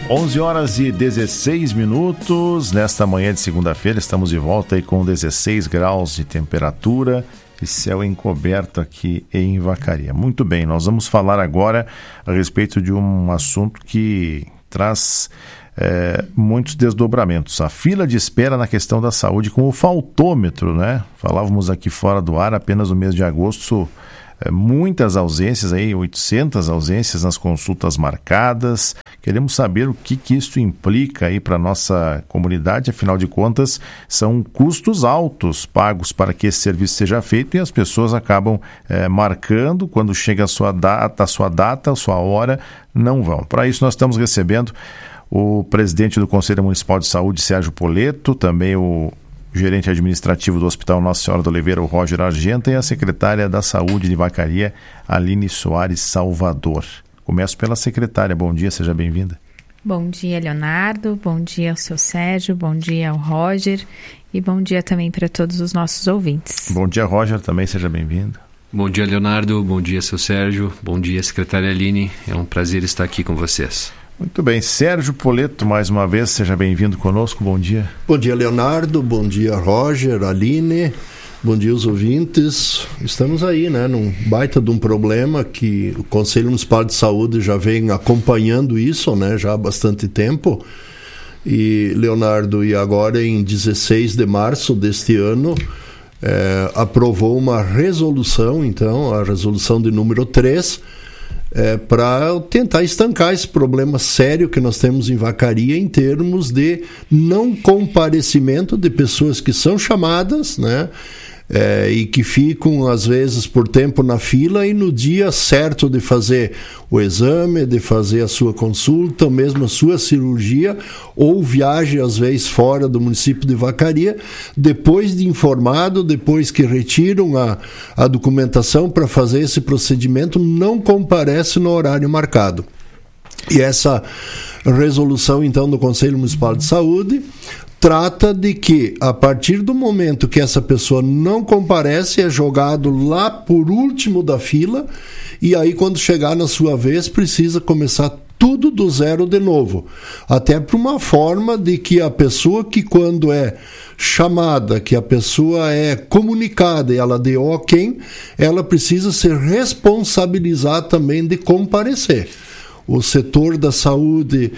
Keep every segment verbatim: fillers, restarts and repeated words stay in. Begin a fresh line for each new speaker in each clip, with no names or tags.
onze horas e dezesseis minutos, nesta manhã de segunda-feira, estamos de volta aí com dezesseis graus de temperatura e céu encoberto aqui em Vacaria. Muito bem, nós vamos falar agora a respeito de um assunto que traz é, muitos desdobramentos. A fila de espera na questão da saúde com o faltômetro, né? Falávamos aqui fora do ar, apenas no mês de agosto, é, muitas ausências, aí, oitocentas ausências nas consultas marcadas. Queremos saber o que, que isso implica aí para a nossa comunidade, afinal de contas, são custos altos pagos para que esse serviço seja feito e as pessoas acabam é, marcando, quando chega a sua data, a sua data, a sua hora, não vão. Para isso nós estamos recebendo o presidente do Conselho Municipal de Saúde, Sérgio Poleto, também o gerente administrativo do Hospital Nossa Senhora do Oliveira, o Roger Argenta, e a secretária da Saúde de Vacaria, Aline Soares Salvador. Começo pela secretária. Bom dia, seja bem-vinda.
Bom dia, Leonardo. Bom dia ao seu Sérgio. Bom dia ao Roger. E bom dia também para todos os nossos ouvintes.
Bom dia, Roger. Também seja bem-vindo.
Bom dia, Leonardo. Bom dia, seu Sérgio. Bom dia, secretária Aline. É um prazer estar aqui com vocês.
Muito bem. Sérgio Poleto, mais uma vez, seja bem-vindo conosco. Bom dia.
Bom dia, Leonardo. Bom dia, Roger, Aline. Bom dia aos ouvintes. Estamos aí, né, num baita de um problema que o Conselho Municipal de Saúde já vem acompanhando isso, né, já há bastante tempo. E, Leonardo, e agora em dezesseis de março deste ano, é, aprovou uma resolução, então, a resolução de número três, é, para tentar estancar esse problema sério que nós temos em Vacaria em termos de não comparecimento de pessoas que são chamadas, né, É, e que ficam às vezes por tempo na fila e no dia certo de fazer o exame, de fazer a sua consulta, ou mesmo a sua cirurgia, ou viagem às vezes fora do município de Vacaria, depois de informado, depois que retiram a, a documentação para fazer esse procedimento, não comparece no horário marcado. E essa resolução então do Conselho Municipal de Saúde trata de que, a partir do momento que essa pessoa não comparece, é jogado lá por último da fila, e aí quando chegar na sua vez, precisa começar tudo do zero de novo. Até por uma forma de que a pessoa que quando é chamada, que a pessoa é comunicada e ela deu ok, ela precisa se responsabilizar também de comparecer. O setor da saúde,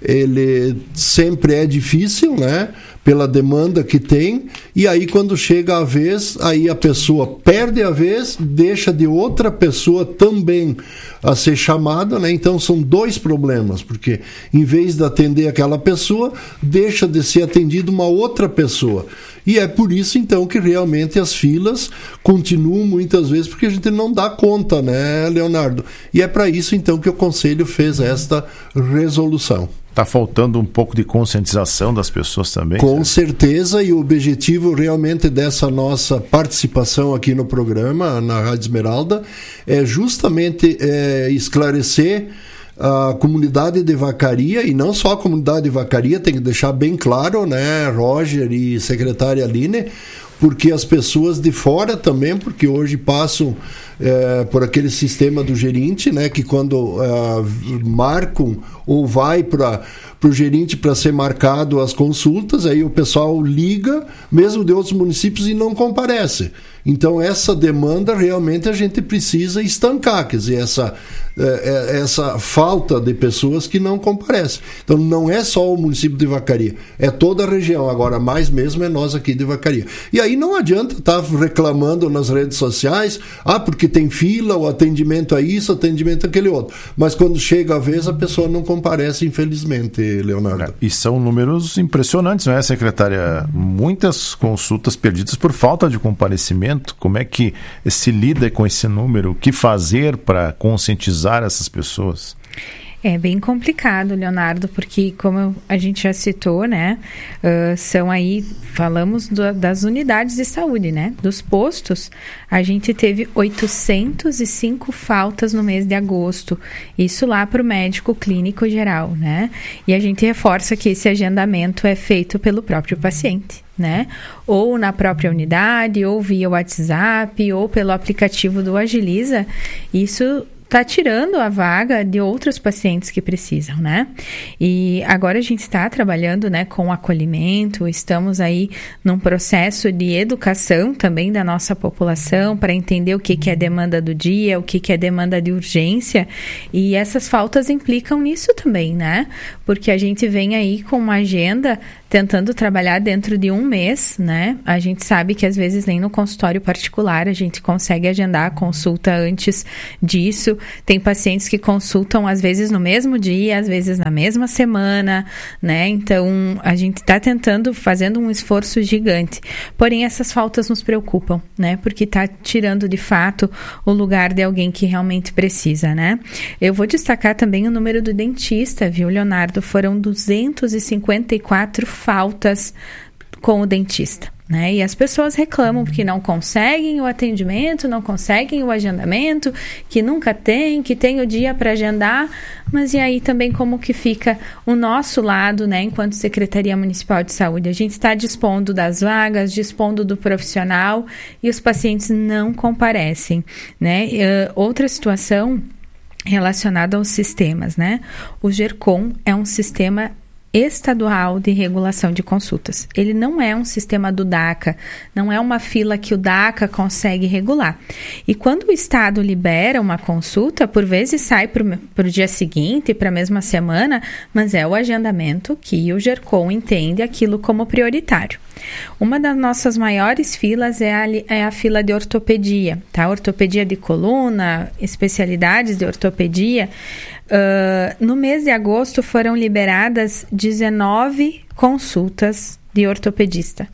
ele sempre é difícil, né? Pela demanda que tem, e aí quando chega a vez, aí a pessoa perde a vez, deixa de outra pessoa também a ser chamada, né? Então são dois problemas, porque em vez de atender aquela pessoa, deixa de ser atendido uma outra pessoa. E é por isso então que realmente as filas continuam muitas vezes, porque a gente não dá conta, né, Leonardo? E é para isso então que o Conselho fez esta resolução.
Está faltando um pouco de conscientização das pessoas também?
Com certeza, e o objetivo realmente dessa nossa participação aqui no programa, na Rádio Esmeralda, é justamente é, esclarecer a comunidade de Vacaria, e não só a comunidade de Vacaria, tem que deixar bem claro, né, Roger e secretária Aline, porque as pessoas de fora também, porque hoje passam é, por aquele sistema do gerente, né, que quando é, marcam ou vai para o gerente para ser marcado as consultas, aí o pessoal liga, mesmo de outros municípios, e não comparece. Então essa demanda realmente a gente precisa estancar, quer dizer, essa, é, essa falta de pessoas que não comparecem. Então não é só o município de Vacaria, é toda a região, agora mais mesmo é nós aqui de Vacaria. E aí não adianta estar tá reclamando nas redes sociais, ah, porque tem fila, o atendimento é isso, o atendimento é aquele outro. Mas quando chega a vez, a pessoa não comparece, infelizmente, Leonardo.
E são números impressionantes, não é, secretária? Muitas consultas perdidas por falta de comparecimento. Como é que se lida com esse número? O que fazer para conscientizar essas pessoas?
É bem complicado, Leonardo, porque como a gente já citou, né, uh, são aí, falamos do, das unidades de saúde, né, dos postos, a gente teve oitocentas e cinco faltas no mês de agosto, isso lá para o médico clínico geral, né, e a gente reforça que esse agendamento é feito pelo próprio paciente, né, ou na própria unidade, ou via WhatsApp, ou pelo aplicativo do Agiliza. Isso está tirando a vaga de outros pacientes que precisam, né? E agora a gente está trabalhando, né, com acolhimento, estamos aí num processo de educação também da nossa população para entender o que, que é demanda do dia, o que, que é demanda de urgência, e essas faltas implicam nisso também, né? Porque a gente vem aí com uma agenda tentando trabalhar dentro de um mês, né? A gente sabe que às vezes nem no consultório particular a gente consegue agendar a consulta antes disso. Tem pacientes que consultam às vezes no mesmo dia, às vezes na mesma semana, né? Então, a gente está tentando, fazendo um esforço gigante. Porém, essas faltas nos preocupam, né? Porque está tirando, de fato, o lugar de alguém que realmente precisa, né? Eu vou destacar também o número do dentista, viu, Leonardo? Foram duzentas e cinquenta e quatro faltas com o dentista, né? E as pessoas reclamam porque não conseguem o atendimento, não conseguem o agendamento, que nunca tem, que tem o dia para agendar, mas e aí também como que fica o nosso lado, né, enquanto Secretaria Municipal de Saúde? A gente está dispondo das vagas, dispondo do profissional e os pacientes não comparecem, né? Uh, outra situação relacionada aos sistemas, né? O GERCOM é um sistema estadual de regulação de consultas. Ele não é um sistema do DACA, não é uma fila que o DACA consegue regular. E quando o Estado libera uma consulta, por vezes sai para o dia seguinte, para a mesma semana, mas é o agendamento que o GERCOM entende aquilo como prioritário. Uma das nossas maiores filas é a, é a fila de ortopedia, tá? Ortopedia de coluna, especialidades de ortopedia. Uh, no mês de agosto foram liberadas dezenove consultas de ortopedista.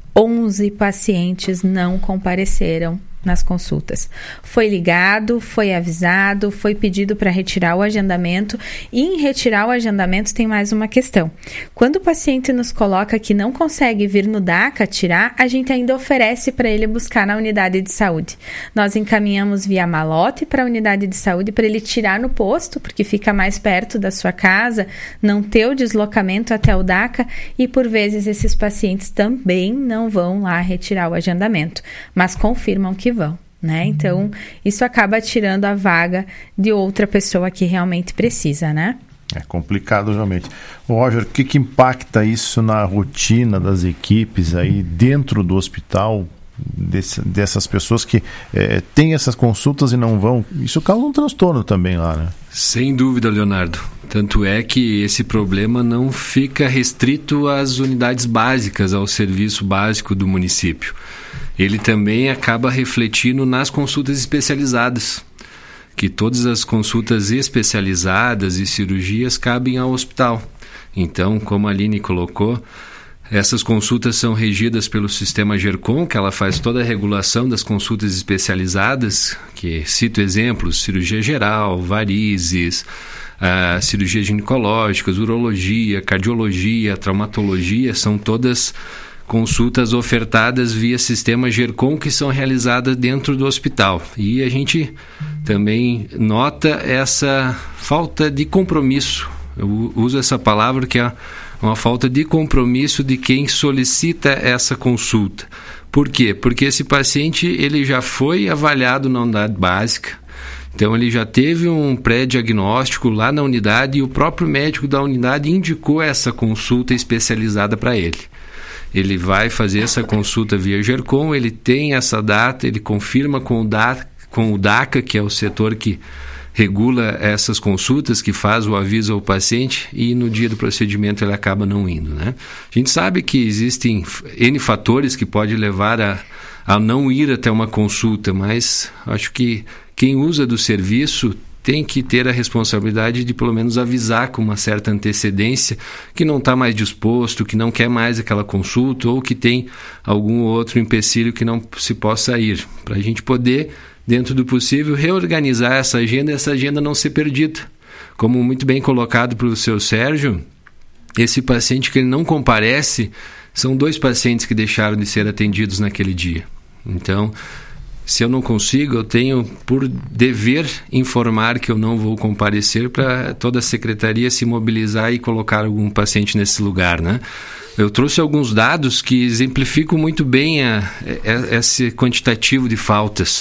onze pacientes não compareceram nas consultas. Foi ligado, foi avisado, foi pedido para retirar o agendamento, e em retirar o agendamento tem mais uma questão. Quando o paciente nos coloca que não consegue vir no DACA tirar, a gente ainda oferece para ele buscar na unidade de saúde. Nós encaminhamos via malote para a unidade de saúde para ele tirar no posto, porque fica mais perto da sua casa, não ter o deslocamento até o DACA, e por vezes esses pacientes também não vão lá retirar o agendamento, mas confirmam que vão, né? Então, isso acaba tirando a vaga de outra pessoa que realmente precisa, né?
É complicado, realmente. Roger, o que, que impacta isso na rotina das equipes aí dentro do hospital, desse, dessas pessoas que é, têm essas consultas e não vão? Isso causa um transtorno também lá, né?
Sem dúvida, Leonardo. Tanto é que esse problema não fica restrito às unidades básicas, ao serviço básico do município. Ele também acaba refletindo nas consultas especializadas, que todas as consultas especializadas e cirurgias cabem ao hospital. Então, como a Aline colocou, essas consultas são regidas pelo sistema GERCOM, que ela faz toda a regulação das consultas especializadas, que cito exemplos: cirurgia geral, varizes, uh, cirurgias ginecológicas, urologia, cardiologia, traumatologia, são todas consultas ofertadas via sistema GERCOM que são realizadas dentro do hospital. E a gente também nota essa falta de compromisso. Eu uso essa palavra que é uma falta de compromisso de quem solicita essa consulta. Por quê? Porque esse paciente ele já foi avaliado na unidade básica, então ele já teve um pré-diagnóstico lá na unidade e o próprio médico da unidade indicou essa consulta especializada para ele. Ele vai fazer essa consulta via GERCOM, ele tem essa data, ele confirma com o, DACA, com o DACA, que é o setor que regula essas consultas, que faz o aviso ao paciente, e no dia do procedimento ele acaba não indo, né? A gente sabe que existem N fatores que podem levar a, a não ir até uma consulta, mas acho que quem usa do serviço tem que ter a responsabilidade de pelo menos avisar com uma certa antecedência que não está mais disposto, que não quer mais aquela consulta ou que tem algum outro empecilho que não se possa ir, para a gente poder, dentro do possível, reorganizar essa agenda e essa agenda não ser perdida. Como muito bem colocado pelo seu Sérgio, esse paciente que ele não comparece são dois pacientes que deixaram de ser atendidos naquele dia. Então, se eu não consigo, eu tenho por dever informar que eu não vou comparecer para toda a secretaria se mobilizar e colocar algum paciente nesse lugar, né? Eu trouxe alguns dados que exemplificam muito bem a, a, esse quantitativo de faltas.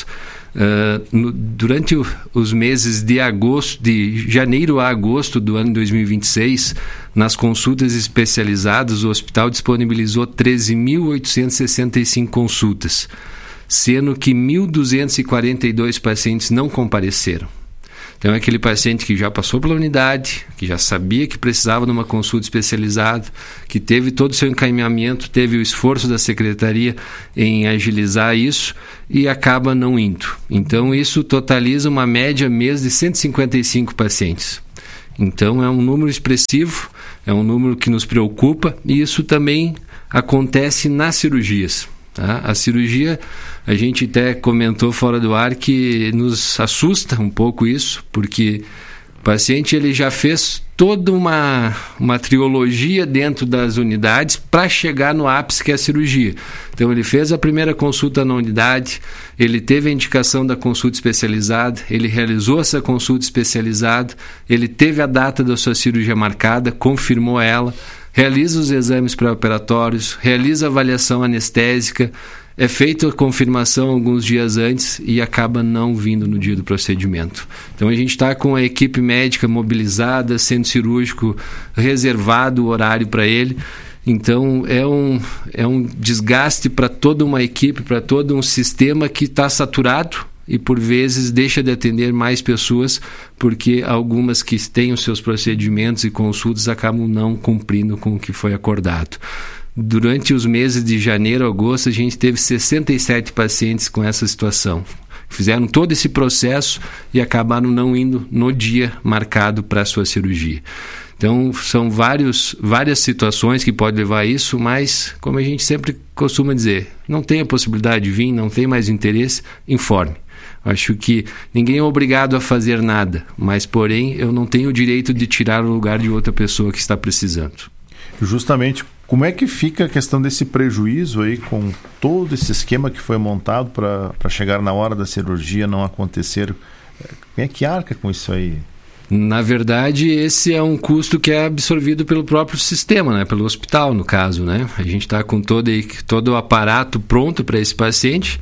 Uh, no, durante o, os meses de agosto, de janeiro a agosto do ano dois mil e vinte e seis, nas consultas especializadas, o hospital disponibilizou treze mil oitocentos e sessenta e cinco consultas, sendo que mil duzentos e quarenta e dois pacientes não compareceram. Então, é aquele paciente que já passou pela unidade, que já sabia que precisava de uma consulta especializada, que teve todo o seu encaminhamento, teve o esforço da secretaria em agilizar isso e acaba não indo. Então, isso totaliza uma média mês de cento e cinquenta e cinco pacientes. Então, é um número expressivo, é um número que nos preocupa e isso também acontece nas cirurgias. Tá? A cirurgia, a gente até comentou fora do ar que nos assusta um pouco isso, porque o paciente ele já fez toda uma, uma trilogia dentro das unidades para chegar no ápice que é a cirurgia. Então ele fez a primeira consulta na unidade, ele teve a indicação da consulta especializada, ele realizou essa consulta especializada, ele teve a data da sua cirurgia marcada, confirmou ela, realiza os exames pré-operatórios, realiza a avaliação anestésica, é feita a confirmação alguns dias antes e acaba não vindo no dia do procedimento. Então a gente está com a equipe médica mobilizada, centro cirúrgico reservado o horário para ele. Então é um, é um desgaste para toda uma equipe, para todo um sistema que está saturado e por vezes deixa de atender mais pessoas porque algumas que têm os seus procedimentos e consultas acabam não cumprindo com o que foi acordado. Durante os meses de janeiro a agosto, a gente teve sessenta e sete pacientes com essa situação. Fizeram todo esse processo e acabaram não indo no dia marcado para a sua cirurgia. Então, são vários, várias situações que podem levar a isso, mas, como a gente sempre costuma dizer, não tem a possibilidade de vir, não tem mais interesse, informe. Acho que ninguém é obrigado a fazer nada, mas, porém, eu não tenho o direito de tirar o lugar de outra pessoa que está precisando.
Justamente, como é que fica a questão desse prejuízo aí com todo esse esquema que foi montado para chegar na hora da cirurgia não acontecer? Quem é que arca com isso aí?
Na verdade, esse é um custo que é absorvido pelo próprio sistema, né? Pelo hospital, no caso, né? A gente está com todo, todo o aparato pronto para esse paciente.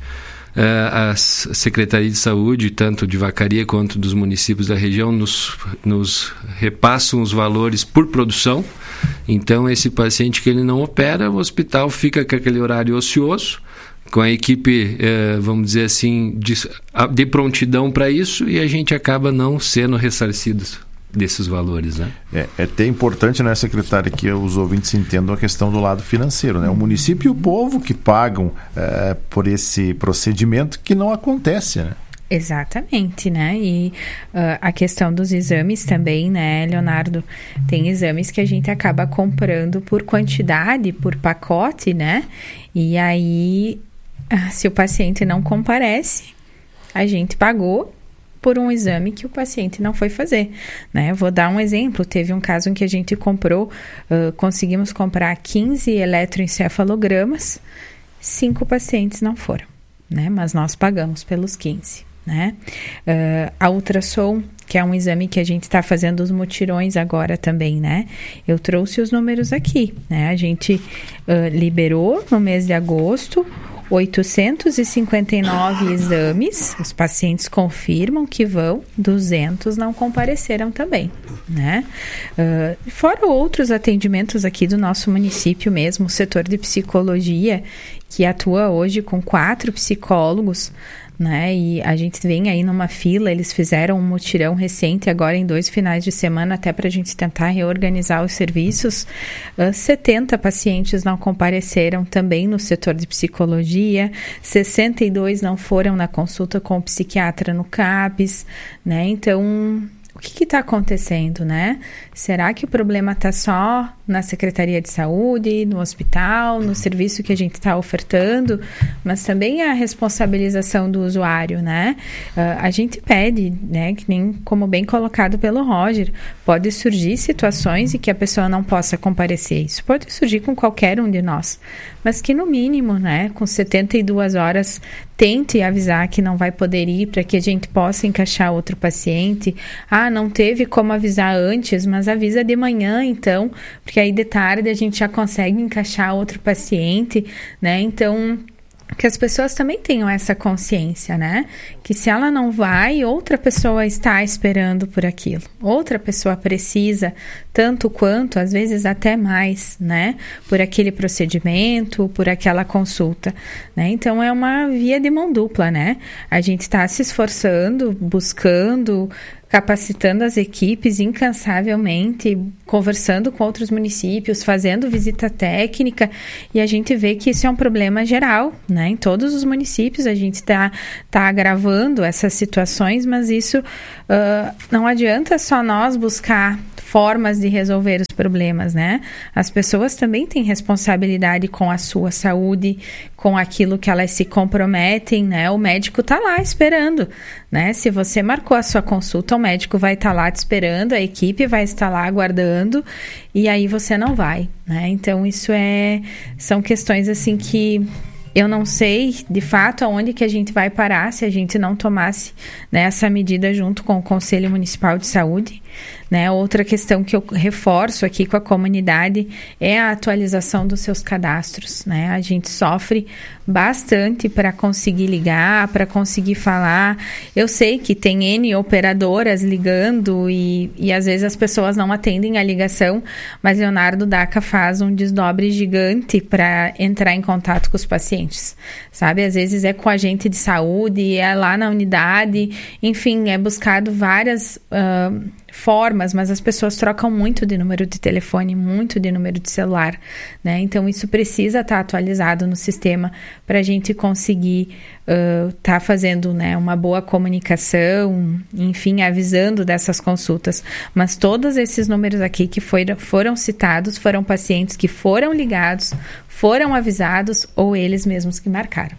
A Secretaria de Saúde, tanto de Vacaria quanto dos municípios da região, nos, nos repassam os valores por produção. Então, esse paciente que ele não opera, o hospital fica com aquele horário ocioso, com a equipe, eh, vamos dizer assim, de, de prontidão para isso, e a gente acaba não sendo ressarcido desses valores, né?
É, é até importante, né, secretária, que os ouvintes entendam a questão do lado financeiro, né? O município e o povo que pagam eh, por esse procedimento que não acontece, né?
Exatamente, né? E uh, a questão dos exames também, né, Leonardo? Tem exames que a gente acaba comprando por quantidade, por pacote, né? E aí, se o paciente não comparece, a gente pagou por um exame que o paciente não foi fazer, né? Vou dar um exemplo. Teve um caso em que a gente comprou, uh, conseguimos comprar quinze eletroencefalogramas, cinco pacientes não foram, né? Mas nós pagamos pelos quinze. Né? Uh, a ultrassom, que é um exame que a gente está fazendo os mutirões agora também, né? Eu trouxe os números aqui, né? A gente uh, liberou no mês de agosto oitocentos e cinquenta e nove exames, os pacientes confirmam que vão, duzentos não compareceram também, né? Uh, fora outros atendimentos aqui do nosso município mesmo, o setor de psicologia, que atua hoje com quatro psicólogos, né? E a gente vem aí numa fila, eles fizeram um mutirão recente agora em dois finais de semana até para a gente tentar reorganizar os serviços. Uh, setenta pacientes não compareceram também no setor de psicologia, sessenta e dois não foram na consulta com o psiquiatra no CAPES, né? Então, o que está acontecendo, né? Será que o problema está só na Secretaria de Saúde, no hospital, no serviço que a gente está ofertando, mas também a responsabilização do usuário, né? Uh, a gente pede, né, que nem como bem colocado pelo Roger, pode surgir situações em que a pessoa não possa comparecer. Isso pode surgir com qualquer um de nós, mas que no mínimo, né, com setenta e duas horas, tente avisar que não vai poder ir para que a gente possa encaixar outro paciente. Ah, não teve como avisar antes, mas avisa de manhã, então, porque aí de tarde a gente já consegue encaixar outro paciente, né? Então, que as pessoas também tenham essa consciência, né? Que se ela não vai, outra pessoa está esperando por aquilo. Outra pessoa precisa, tanto quanto, às vezes até mais, né? Por aquele procedimento, por aquela consulta, né? Então, é uma via de mão dupla, né? A gente está se esforçando, buscando, capacitando as equipes incansavelmente, conversando com outros municípios, fazendo visita técnica, e a gente vê que isso é um problema geral, né? Em todos os municípios a gente está tá agravando essas situações, mas isso uh, não adianta só nós buscar formas de resolver os problemas, né? As pessoas também têm responsabilidade com a sua saúde, com aquilo que elas se comprometem, né? O médico está lá esperando, né? Se você marcou a sua consulta, o médico vai estar tá lá te esperando, a equipe vai estar lá aguardando, e aí você não vai, né? Então, isso é... São questões, assim, que... Eu não sei, de fato, aonde que a gente vai parar se a gente não tomasse, né, essa medida junto com o Conselho Municipal de Saúde, né? Outra questão que eu reforço aqui com a comunidade é a atualização dos seus cadastros, né? A gente sofre bastante para conseguir ligar, para conseguir falar. Eu sei que tem N operadoras ligando e, e às vezes as pessoas não atendem a ligação, mas Leonardo Daca faz um desdobre gigante para entrar em contato com os pacientes, sabe? Às vezes é com a agente de saúde, é lá na unidade, enfim, é buscado várias uh, formas, mas as pessoas trocam muito de número de telefone, muito de número de celular, né? Então, isso precisa estar atualizado no sistema para a gente conseguir estar uh, tá fazendo, né, uma boa comunicação, enfim, avisando dessas consultas. Mas todos esses números aqui que foi, foram citados foram pacientes que foram ligados, foram avisados ou eles mesmos que marcaram.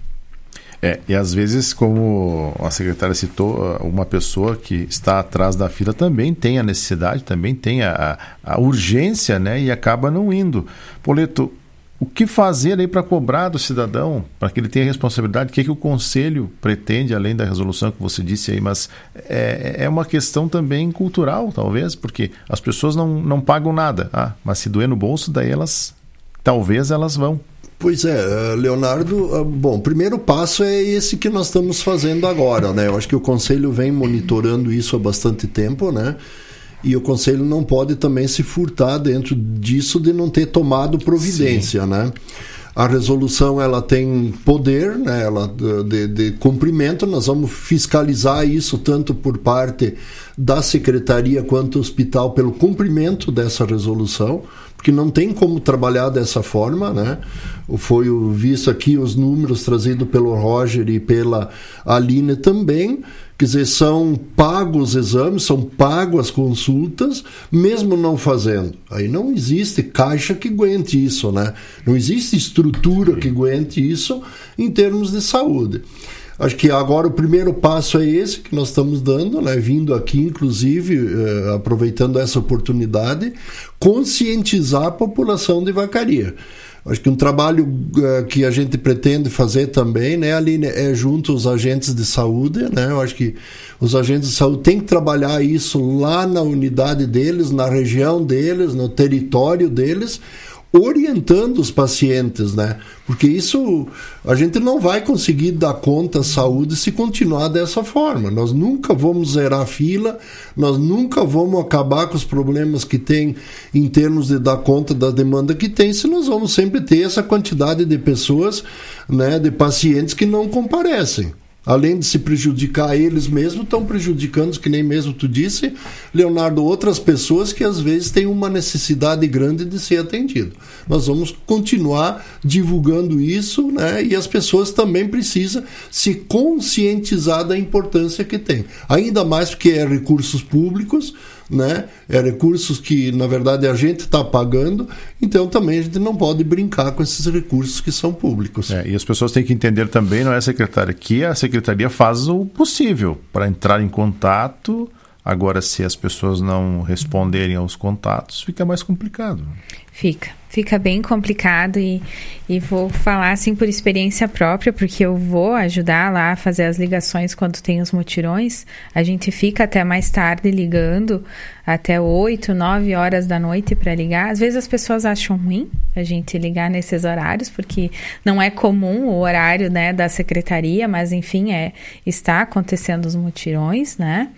É, e às vezes, como a secretária citou, uma pessoa que está atrás da fila também tem a necessidade, também tem a, a urgência, né, e acaba não indo. Poleto, o que fazer aí para cobrar do cidadão, para que ele tenha responsabilidade? O que, é que o Conselho pretende, além da resolução que você disse aí? Mas é, é uma questão também cultural, talvez, porque as pessoas não, não pagam nada. Ah, mas se doer no bolso, daí elas, talvez elas vão.
Pois é, Leonardo, bom, o primeiro passo é esse que nós estamos fazendo agora, né? Eu acho que o Conselho vem monitorando isso há bastante tempo, né? E o Conselho não pode também se furtar dentro disso de não ter tomado providência, Sim. né? A resolução, ela tem poder, né, ela, de, de cumprimento. Nós vamos fiscalizar isso tanto por parte da Secretaria quanto do Hospital pelo cumprimento dessa resolução, porque não tem como trabalhar dessa forma, né? Foi visto aqui os números trazidos pelo Roger e pela Aline também. Quer dizer, são pagos os exames, são pagas as consultas, mesmo não fazendo. Aí não existe caixa que aguente isso, né? Não existe estrutura que aguente isso em termos de saúde. Acho que agora o primeiro passo é esse que nós estamos dando, né? Vindo aqui, inclusive, eh, aproveitando essa oportunidade, conscientizar a população de Vacaria. Acho que um trabalho uh, que a gente pretende fazer também, né, Aline, é junto aos agentes de saúde, né? Eu acho que os agentes de saúde têm que trabalhar isso lá na unidade deles, na região deles, no território deles, orientando os pacientes, né? Porque isso, a gente não vai conseguir dar conta da saúde se continuar dessa forma. Nós nunca vamos zerar a fila, nós nunca vamos acabar com os problemas que tem em termos de dar conta da demanda que tem, se nós vamos sempre ter essa quantidade de pessoas, né, de pacientes que não comparecem. Além de se prejudicar eles mesmos, estão prejudicando, que nem mesmo tu disse, Leonardo, outras pessoas que às vezes têm uma necessidade grande de ser atendido. Nós vamos continuar divulgando isso, né? E as pessoas também precisam se conscientizar da importância que tem. Ainda mais porque é recursos públicos, né? É recursos que, na verdade, a gente está pagando, então também a gente não pode brincar com esses recursos que são públicos.
É, e as pessoas têm que entender também, não é, secretária, que a Secretaria faz o possível para entrar em contato. Agora, se as pessoas não responderem aos contatos, fica mais complicado.
Fica. fica bem complicado e, e vou falar assim por experiência própria, porque eu vou ajudar lá a fazer as ligações quando tem os mutirões. A gente fica até mais tarde ligando, até oito, nove horas da noite para ligar. Às vezes as pessoas acham ruim a gente ligar nesses horários, porque não é comum o horário, né, da secretaria, mas enfim, é, está acontecendo os mutirões, né?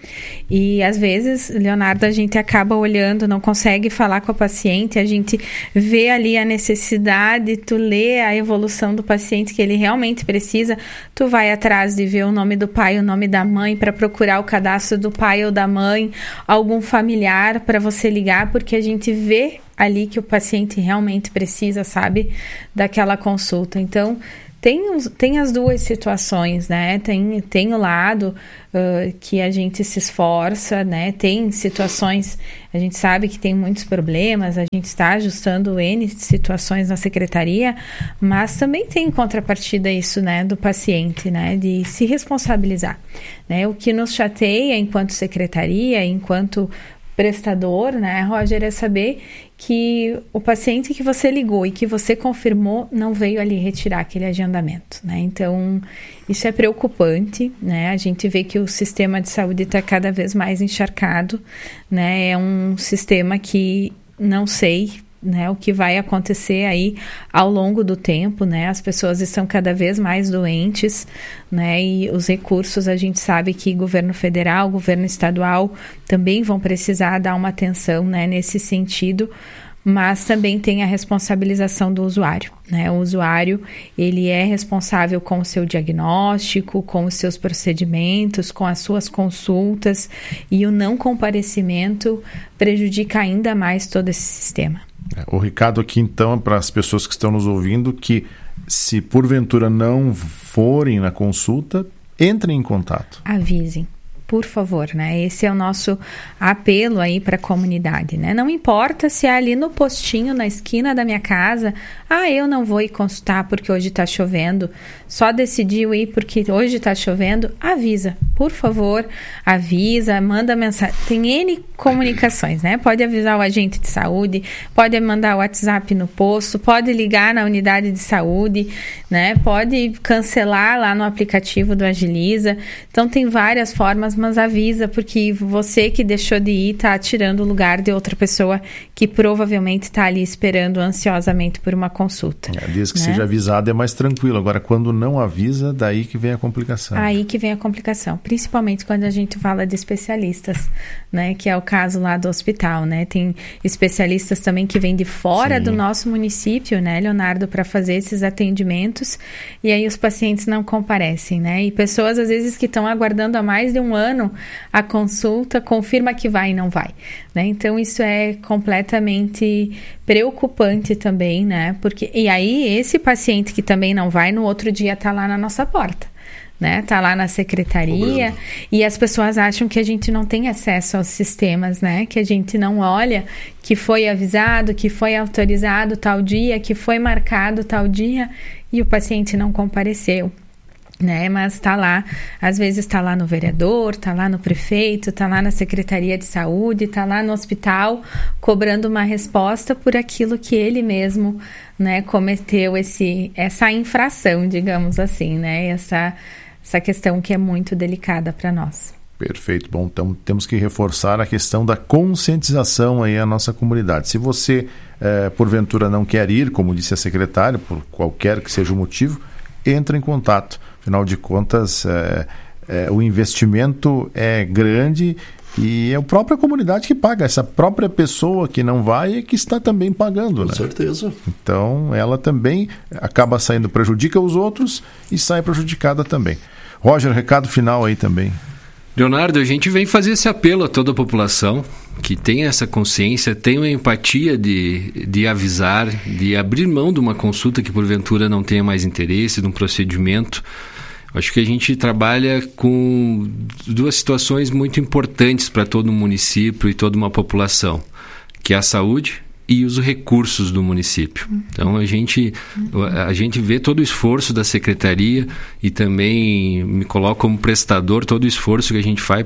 E às vezes, Leonardo, a gente acaba olhando, não consegue falar com a paciente, a gente vê ali a necessidade, tu lê a evolução do paciente que ele realmente precisa, tu vai atrás de ver o nome do pai, o nome da mãe, para procurar o cadastro do pai ou da mãe, algum familiar para você ligar, porque a gente vê ali que o paciente realmente precisa, sabe, daquela consulta. Então, tem, os, tem as duas situações, né? Tem, tem o lado uh, que a gente se esforça, né? Tem situações, a gente sabe que tem muitos problemas, a gente está ajustando N situações na secretaria, mas também tem em contrapartida isso, né? Do paciente, né? De se responsabilizar, né? O que nos chateia enquanto secretaria, enquanto prestador, né, Roger, é saber que o paciente que você ligou e que você confirmou não veio ali retirar aquele agendamento, né? Então, isso é preocupante, né? A gente vê que o sistema de saúde está cada vez mais encharcado, né? É um sistema que não sei, né, o que vai acontecer aí ao longo do tempo, né? As pessoas estão cada vez mais doentes, né? E os recursos, a gente sabe que governo federal, governo estadual também vão precisar dar uma atenção, né, nesse sentido, mas também tem a responsabilização do usuário, né? O usuário, ele é responsável com o seu diagnóstico, com os seus procedimentos, com as suas consultas, e o não comparecimento prejudica ainda mais todo esse sistema.
O recado aqui, então, é para as pessoas que estão nos ouvindo, que se porventura não forem na consulta, entrem em contato.
Avisem, por favor, né? Esse é o nosso apelo aí para a comunidade, né? Não importa se é ali no postinho, na esquina da minha casa, ah, eu não vou ir consultar porque hoje está chovendo, só decidiu ir porque hoje está chovendo, avisa, por favor, avisa, manda mensagem, tem N comunicações, né? Pode avisar o agente de saúde, pode mandar o WhatsApp no posto, pode ligar na unidade de saúde, né? Pode cancelar lá no aplicativo do Agiliza, então tem várias formas, mas avisa, porque você que deixou de ir está tirando o lugar de outra pessoa que provavelmente está ali esperando ansiosamente por uma consulta.
É, desde que
né?
seja avisado é mais tranquilo. Agora, quando não avisa, daí que vem a complicação.
Aí que vem a complicação, principalmente quando a gente fala de especialistas, né? Que é o caso lá do hospital, né? Tem especialistas também que vêm de fora Sim. do nosso município, né, Leonardo, para fazer esses atendimentos, e aí os pacientes não comparecem, né? E pessoas, às vezes, que estão aguardando há mais de um ano a consulta, confirma que vai e não vai, né? Então isso é completamente preocupante também, né? Porque, e aí esse paciente que também não vai, no outro dia tá lá na nossa porta, né? Tá lá na secretaria, e as pessoas acham que a gente não tem acesso aos sistemas, né? Que a gente não olha que foi avisado, que foi autorizado tal dia, que foi marcado tal dia, e o paciente não compareceu, né? Mas está lá, às vezes está lá no vereador, está lá no prefeito, está lá na Secretaria de Saúde, está lá no hospital, cobrando uma resposta por aquilo que ele mesmo, né, cometeu esse, essa infração, digamos assim, né? Essa, essa questão que é muito delicada para nós.
Perfeito. Bom, então temos que reforçar a questão da conscientização aí à nossa comunidade. Se você, eh, porventura, não quer ir, como disse a secretária, por qualquer que seja o motivo, entre em contato. Afinal de contas, é, é, o investimento é grande e é a própria comunidade que paga. Essa própria pessoa que não vai é que está também pagando.
Com
né?
certeza.
Então, ela também acaba saindo, prejudica os outros e sai prejudicada também. Roger, recado final aí também.
Leonardo, a gente vem fazer esse apelo a toda a população que tem essa consciência, tem uma empatia de, de avisar, de abrir mão de uma consulta que porventura não tenha mais interesse, de um procedimento. Acho que a gente trabalha com duas situações muito importantes para todo o município e toda uma população, que é a saúde e os recursos do município. Então, a gente, a gente vê todo o esforço da secretaria e também me coloco como prestador todo o esforço que a gente faz para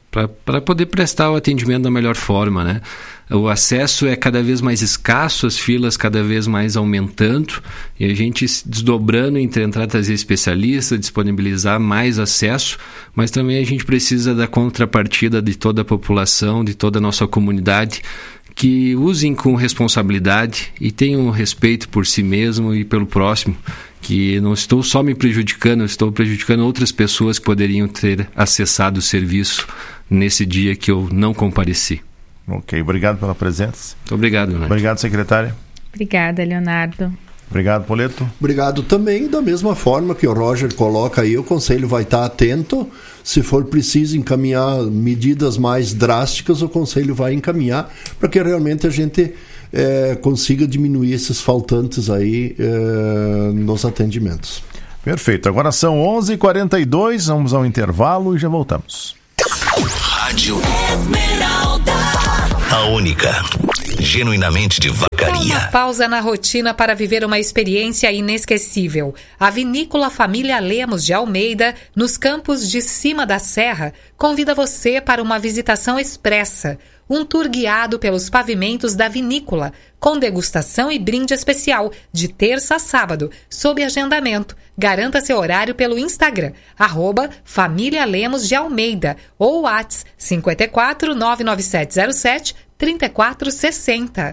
para poder prestar o atendimento da melhor forma, né? O acesso é cada vez mais escasso, as filas cada vez mais aumentando, e a gente se desdobrando em tentar trazer especialistas, disponibilizar mais acesso, mas também a gente precisa da contrapartida de toda a população, de toda a nossa comunidade, que usem com responsabilidade e tenham respeito por si mesmo e pelo próximo, que não estou só me prejudicando, estou prejudicando outras pessoas que poderiam ter acessado o serviço nesse dia que eu não compareci.
Ok, obrigado pela presença.
Muito obrigado, Leonardo.
Obrigado, secretária.
Obrigada, Leonardo.
Obrigado, Poleto.
Obrigado também. Da mesma forma que o Roger coloca aí, o Conselho vai estar atento. Se for preciso encaminhar medidas mais drásticas, o Conselho vai encaminhar para que realmente a gente é, consiga diminuir esses faltantes aí é, nos atendimentos.
Perfeito. Agora são onze e quarenta e dois, vamos ao intervalo e já voltamos.
Rádio Esmeralda, a única, genuinamente de Vacaria.
Uma pausa na rotina para viver uma experiência inesquecível. A Vinícola Família Lemos de Almeida, nos campos de cima da serra, convida você para uma visitação expressa. Um tour guiado pelos pavimentos da vinícola, com degustação e brinde especial, de terça a sábado, sob agendamento. Garanta seu horário pelo Instagram, arroba Família Lemos de Almeida, ou WhatsApp cinco quatro nove nove sete zero sete três quatro seis zero.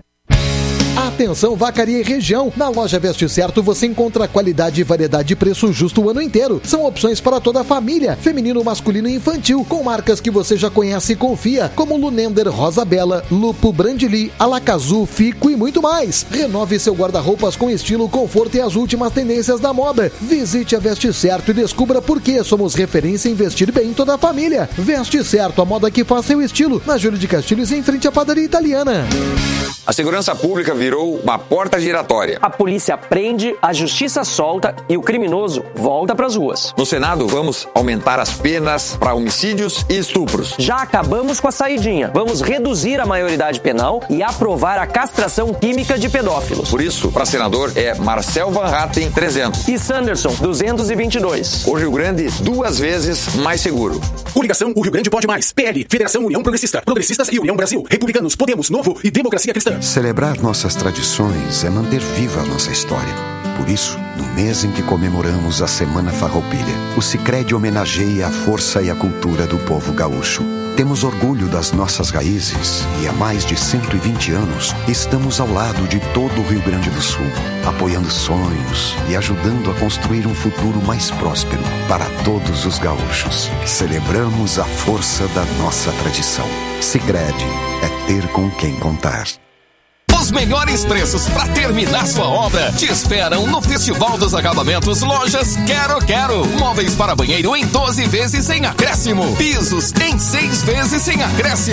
Atenção, Vacaria e região. Na loja Veste Certo você encontra qualidade, variedade e preço justo o ano inteiro. São opções para toda a família, feminino, masculino e infantil, com marcas que você já conhece e confia, como Lunender, Rosa Bela, Lupo, Brandili, Alacazu, Fico e muito mais. Renove seu guarda-roupas com estilo, conforto e as últimas tendências da moda. Visite a Veste Certo e descubra por que somos referência em vestir bem toda a família. Veste Certo, a moda que faz seu estilo. Na Júlio de Castilhos, em frente à padaria italiana.
A segurança pública virou uma porta giratória.
A polícia prende, a justiça solta e o criminoso volta pras ruas.
No Senado, vamos aumentar as penas para homicídios e estupros.
Já acabamos com a saidinha. Vamos reduzir a maioridade penal e aprovar a castração química de pedófilos.
Por isso, para senador é Marcel Van Hatten, trezentos.
E Sanderson, duzentos e vinte e dois.
O Rio Grande, duas vezes mais seguro.
Coligação O Rio Grande Pode Mais. P L, Federação União Progressista, Progressistas e União Brasil. Republicanos, Podemos, Novo e Democracia Cristã.
Celebrar nossas tradições é manter viva a nossa história. Por isso, no mês em que comemoramos a Semana Farroupilha, o Sicredi homenageia a força e a cultura do povo gaúcho. Temos orgulho das nossas raízes e há mais de cento e vinte anos estamos ao lado de todo o Rio Grande do Sul, apoiando sonhos e ajudando a construir um futuro mais próspero para todos os gaúchos. Celebramos a força da nossa tradição. Sicredi é ter com quem contar.
Os melhores preços para terminar sua obra te esperam no Festival dos Acabamentos Lojas Quero Quero. Móveis para banheiro em doze vezes sem acréscimo. Pisos em seis vezes sem acréscimo.